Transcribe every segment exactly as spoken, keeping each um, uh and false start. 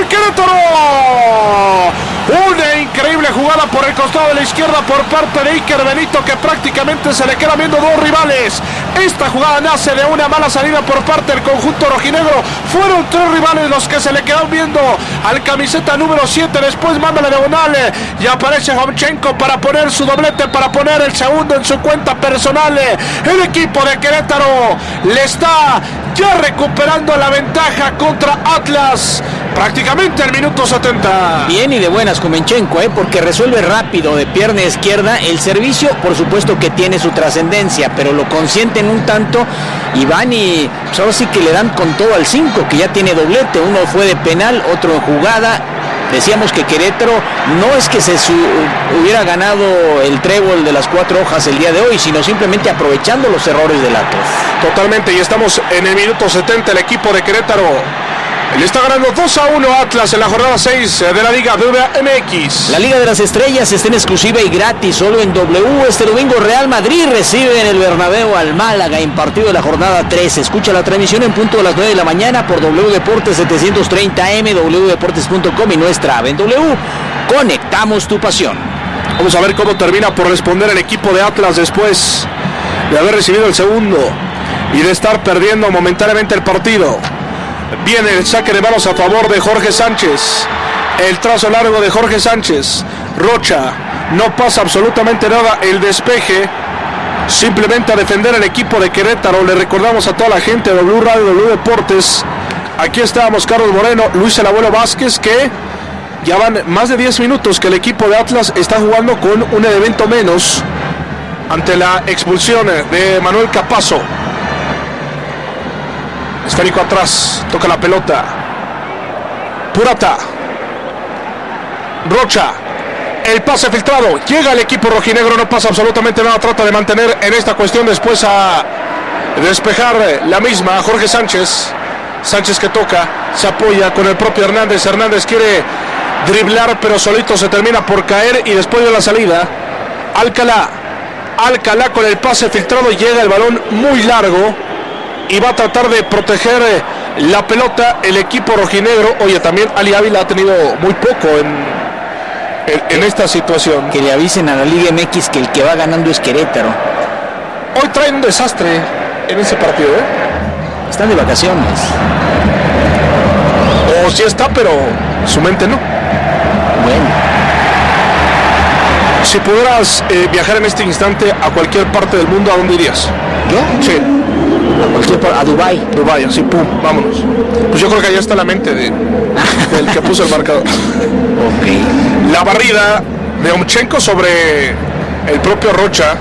el Querétaro. Una increíble jugada por el costado de la izquierda por parte de Iker Benito, que prácticamente se le quedan viendo dos rivales. Esta jugada nace de una mala salida por parte del conjunto rojinegro. Fueron tres rivales los que se le quedan viendo al camiseta número siete. Después manda la diagonal y aparece Homchenko para poner su doblete, para poner el segundo en su cuenta personal. El equipo de Querétaro le está ya recuperando la ventaja contra Atlas prácticamente al minuto setenta. Bien y de buenas Homchenko, ¿eh? porque resuelve rápido de pierna izquierda. El servicio, por supuesto que tiene su trascendencia, pero lo consienten un tanto y van y pues ahora sí que le dan con todo al cinco, que ya tiene doblete. Uno fue de penal, otro en jugada. Decíamos que Querétaro no es que se su, hubiera ganado el trébol de las cuatro hojas el día de hoy, sino simplemente aprovechando los errores del Atlas. Totalmente, y estamos en el minuto setenta. El equipo de Querétaro le está ganando dos a uno Atlas en la jornada seis de la Liga B B V A M X. La Liga de las Estrellas está en exclusiva y gratis solo en W. Este domingo Real Madrid recibe en el Bernabéu al Málaga en partido de la jornada tres. Escucha la transmisión en punto de las nueve de la mañana por W Deportes setecientos treinta A M, w deportes punto com y nuestra app en W. Conectamos tu pasión. Vamos a ver cómo termina por responder el equipo de Atlas después de haber recibido el segundo y de estar perdiendo momentáneamente el partido. Viene el saque de manos a favor de Jorge Sánchez. El trazo largo de Jorge Sánchez. Rocha, no pasa absolutamente nada. El despeje, simplemente a defender el equipo de Querétaro. Le recordamos a toda la gente de W Radio, W Deportes. Aquí estábamos Carlos Moreno, Luis el Abuelo Vázquez, que ya van más de diez minutos que el equipo de Atlas está jugando con un evento menos ante la expulsión de Manuel Capazo. Esférico atrás, toca la pelota. Purata. Rocha. El pase filtrado. Llega el equipo rojinegro, no pasa absolutamente nada. Trata de mantener en esta cuestión después a despejar la misma. Jorge Sánchez. Sánchez que toca, se apoya con el propio Hernández. Hernández quiere driblar, pero solito se termina por caer. Y después de la salida, Alcalá. Alcalá con el pase filtrado. Llega el balón muy largo y va a tratar de proteger la pelota el equipo rojinegro. Oye, también Ali Ávila ha tenido muy poco en, en, en esta situación. Que le avisen a la Liga M X que el que va ganando es Querétaro. Hoy traen un desastre en ese partido, ¿eh? Están de vacaciones. O sí está, pero su mente no. Bueno. Si pudieras eh, viajar en este instante a cualquier parte del mundo, ¿a dónde irías? ¿Yo? Sí. A, cualquier, a Dubái. Dubái, así, pum, vámonos. Pues yo creo que allá está la mente de, del que puso el marcador. Ok. La barrida de Homchenko sobre el propio Rocha.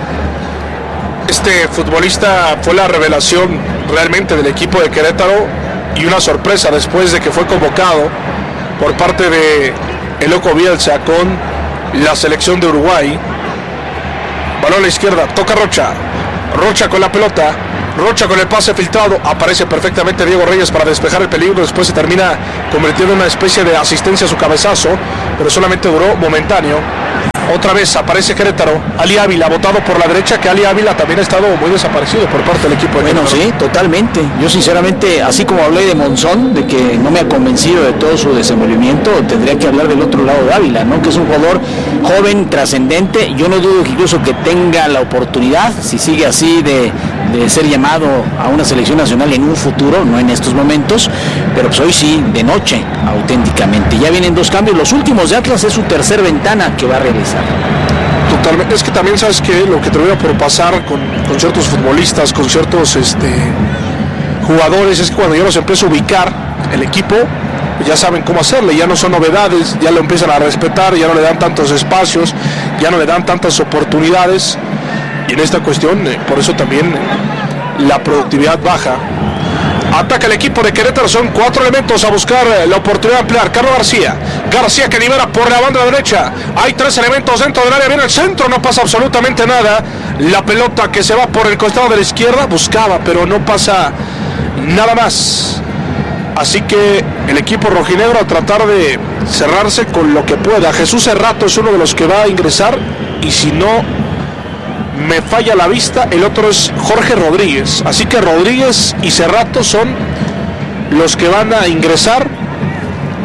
Este futbolista fue la revelación realmente del equipo de Querétaro y una sorpresa después de que fue convocado por parte de el Loco Bielsa con la selección de Uruguay. Balón a la izquierda, toca Rocha. Rocha con la pelota. Rocha con el pase filtrado. Aparece perfectamente Diego Reyes para despejar el peligro. Después se termina convirtiendo en una especie de asistencia a su cabezazo, pero solamente duró momentáneo. Otra vez aparece Querétaro. Ali Ávila, votado por la derecha, que Ali Ávila también ha estado muy desaparecido por parte del equipo de Bueno, Querétaro. sí, totalmente. Yo sinceramente, así como hablé de Monzón, de que no me ha convencido de todo su desenvolvimiento, tendría que hablar del otro lado de Ávila, ¿no? Que es un jugador joven, trascendente. Yo no dudo que incluso que tenga la oportunidad, si sigue así, de, de ser llamado a una selección nacional en un futuro, no en estos momentos, pero pues hoy sí, de noche, auténticamente. Ya vienen dos cambios. Los últimos de Atlas es su tercer ventana que va a realizar. Totalmente. Es que también sabes que lo que termina por pasar con, con ciertos futbolistas, con ciertos este, jugadores, es que cuando ya los empieza a ubicar el equipo, pues ya saben cómo hacerle, ya no son novedades, ya lo empiezan a respetar, ya no le dan tantos espacios, ya no le dan tantas oportunidades, y en esta cuestión, eh, por eso también eh, la productividad baja. Ataca el equipo de Querétaro, son cuatro elementos a buscar la oportunidad de ampliar. Carlos García, García que libera por la banda derecha. Hay tres elementos dentro del área, viene el centro, no pasa absolutamente nada. La pelota que se va por el costado de la izquierda, buscaba, pero no pasa nada más. Así que el equipo rojinegro a tratar de cerrarse con lo que pueda. Jesús Cerrato es uno de los que va a ingresar, y si no me falla la vista, el otro es Jorge Rodríguez. Así que Rodríguez y Cerrato son los que van a ingresar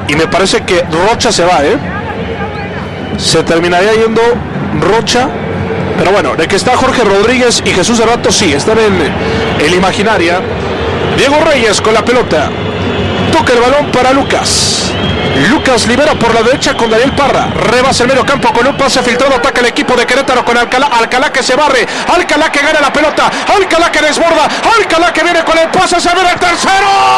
y me parece que Rocha se va, ¿eh? Se terminaría yendo Rocha, pero bueno, de que está Jorge Rodríguez y Jesús Cerrato, sí, están en el Imaginaria. Diego Reyes con la pelota, toca el balón para Lucas. Lucas libera por la derecha con Daniel Parra, rebasa el medio campo con un pase filtrado, ataca el equipo de Querétaro con Alcalá, Alcalá que se barre, Alcalá que gana la pelota, Alcalá que desborda, Alcalá que viene con el pase, se viene el tercero.